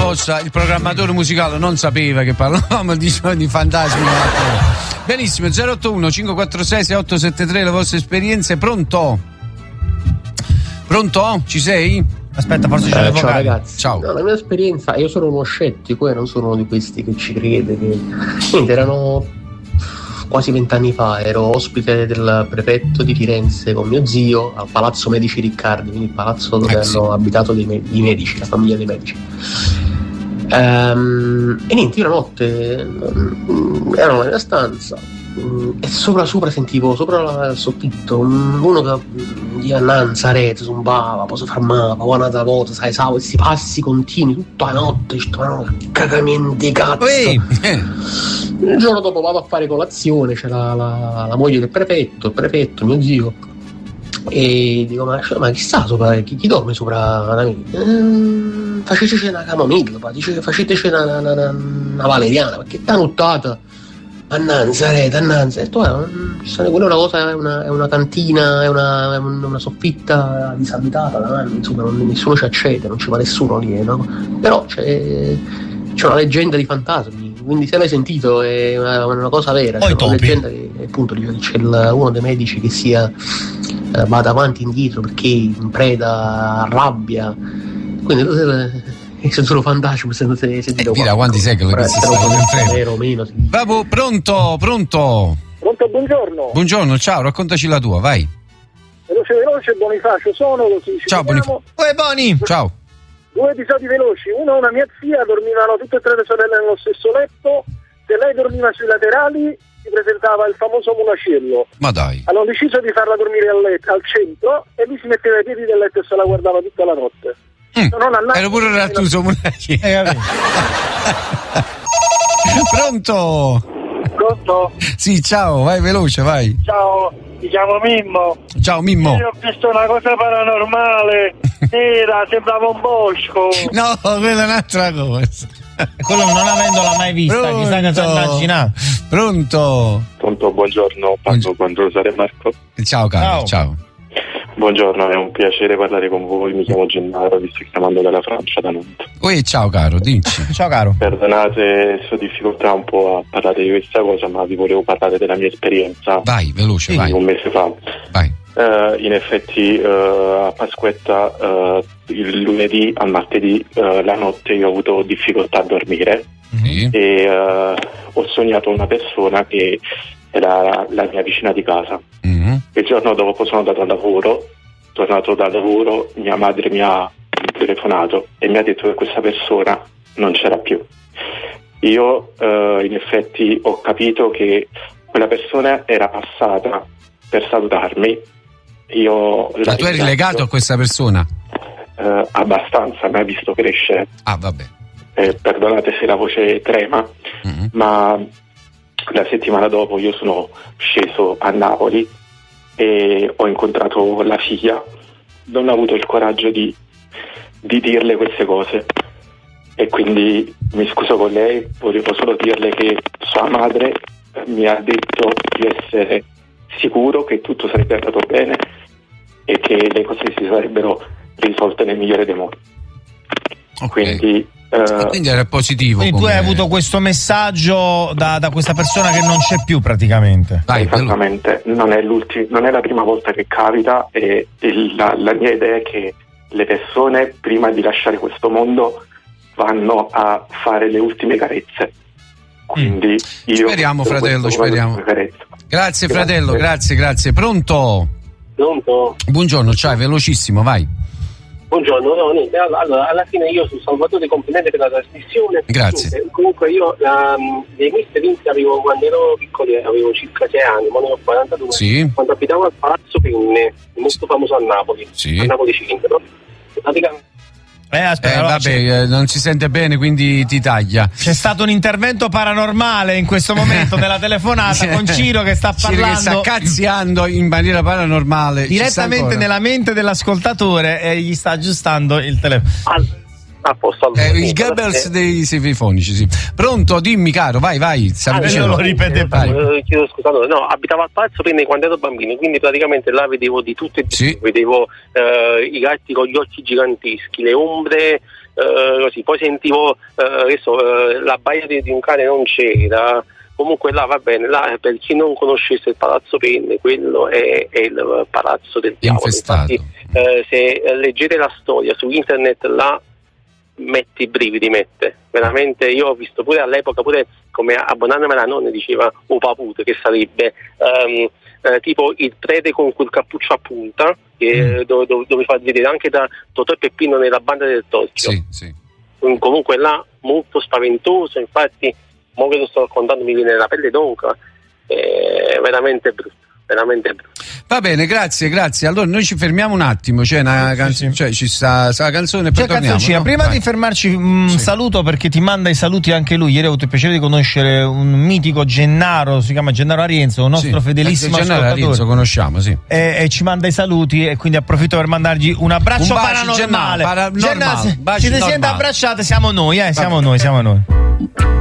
apposta, il programmatore musicale non sapeva che parlavamo di fantasmi. Benissimo, 081 546 6873, le vostre esperienze. Pronto? Ci sei? Aspetta, forse c'è ciao ragazzi. Ciao. No, la mia esperienza, io sono uno scettico e non sono uno di questi che ci crede. Niente, erano quasi 20 anni fa, ero ospite del prefetto di Firenze con mio zio al Palazzo Medici Riccardi, quindi il palazzo dove hanno abitato i medici, la famiglia dei medici. E niente, io una notte ero nella mia stanza e sopra sentivo, sopra il soffitto, uno che di Nanzaret zumbava, poi si fermava, poi un'altra volta, sai, questi passi continui tutta la notte, cagamiento di cazzo. Il giorno dopo vado a fare colazione, c'è la moglie del prefetto, il prefetto, mio zio, e dico ma chissà sopra, chi dorme sopra da me? Faceteci una camomilla, dice faceteci una valeriana, perché sta nottata a Nanzaret, e tu quella è una cosa, è una cantina, è una soffitta disabitata da anni, insomma nessuno ci accede, non ci va nessuno lì, no? Però c'è una leggenda di fantasmi, quindi se l'hai sentito è una cosa vera, c'è una leggenda che appunto c'è uno dei medici che vada avanti e indietro perché in preda a rabbia, quindi se sono fantasmi, se sentito mira quanti secoli che si sta vero o meno. Vabbè, pronto, buongiorno, ciao, raccontaci la tua, vai. Veloce, Bonifacio sono, così ciao Bonifacio. Boni, ciao. 2 episodi veloci, uno, una mia zia, dormivano tutte e 3 le sorelle nello stesso letto, se lei dormiva sui laterali si presentava il famoso munaciello. Ma dai. Hanno deciso di farla dormire al centro e lui si metteva ai piedi del letto e se la guardava tutta la notte. Ero pure Rattuso Munaciello. Pronto? Sì, ciao, vai veloce, vai. Ciao, mi chiamo Mimmo. Ciao Mimmo. Io ho visto una cosa paranormale, sembrava un bosco. No, quella è un'altra cosa. Quello non avendola mai vista, chissà che sta immaginando. Pronto, buongiorno, parlo con Rosario Marco. Ciao caro, ciao. Buongiorno, è un piacere parlare con voi, mi chiamo Gennaro, vi sto chiamando dalla Francia, da Nantes. Ciao caro, dici. Ciao caro. Perdonate se ho difficoltà un po' a parlare di questa cosa, ma vi volevo parlare della mia esperienza. Vai, veloce, vai. Un mese fa. Vai. In effetti a Pasquetta il lunedì al martedì la notte io ho avuto difficoltà a dormire e ho sognato una persona che era la mia vicina di casa. Il giorno dopo sono andato al lavoro, tornato dal lavoro, mia madre mi ha telefonato e mi ha detto che questa persona non c'era più. Io in effetti ho capito che quella persona era passata per salutarmi. Tu eri legato a questa persona? Abbastanza, mi ha visto crescere. Vabbè. Perdonate se la voce trema, ma la settimana dopo io sono sceso a Napoli e ho incontrato la figlia. Non ho avuto il coraggio di dirle queste cose e quindi mi scuso con lei. Volevo solo dirle che sua madre mi ha detto di essere sicuro che tutto sarebbe andato bene e che le cose si sarebbero risolte nel migliore dei modi. Quindi era positivo. Quindi tu hai avuto questo messaggio da questa persona che non c'è più praticamente. Esattamente, non è la prima volta che capita e la mia idea è che le persone prima di lasciare questo mondo vanno a fare le ultime carezze. Quindi speriamo, fratello, speriamo. Grazie fratello, grazie. Pronto? Buongiorno, ciao, velocissimo, vai. Buongiorno, allora alla fine io sono Salvatore, complimenti per la trasmissione. Grazie. Comunque io dei miei esperienze avevo quando ero piccolo, avevo circa 6 anni, ora ne ho 42. Sì. Quando abitavo al Palazzo Penne, molto famoso a Napoli, a Napoli Centro. Praticamente aspetta, non si sente bene, quindi ti taglia. C'è stato un intervento paranormale in questo momento della telefonata con Ciro che sta parlando, che sta cazziando in maniera paranormale direttamente nella mente dell'ascoltatore e gli sta aggiustando il telefono. Il Goebbels dei semifonici, sì. Pronto, dimmi caro, vai. Io lo ripete poi. Chiedo scusa, no, abitavo al Palazzo Penne quando ero bambino, quindi praticamente là vedevo di tutto e di più. Vedevo i gatti con gli occhi giganteschi, le ombre così. Poi sentivo la baia di un cane non c'era. Comunque là va bene, là per chi non conoscesse il Palazzo Penne, quello è il palazzo del diavolo. Infestato. Infatti, se leggete la storia su internet, là metti i brividi, veramente. Io ho visto pure all'epoca, pure come abbonandomi alla nonna diceva o papute, che sarebbe tipo il prete con quel cappuccio a punta, dove fa vedere anche da Totò e Peppino nella banda del Torchio. Sì. Comunque là molto spaventoso, infatti mo che lo sto raccontando mi viene la pelle d'oca, veramente brutto. Va bene, grazie. Allora noi ci fermiamo un attimo, c'è una canzone, cioè ci sta la canzone e poi torniamo. No? Prima di fermarci un saluto, perché ti manda i saluti anche lui. Ieri ho avuto il piacere di conoscere un mitico Gennaro, si chiama Gennaro Arienzo, un nostro fedelissimo Gennaro ascoltatore. Arienzo conosciamo, sì. E ci manda i saluti, e quindi approfitto per mandargli un abbraccio paranormale. Gennaro, Se ti sente abbracciate, siamo noi.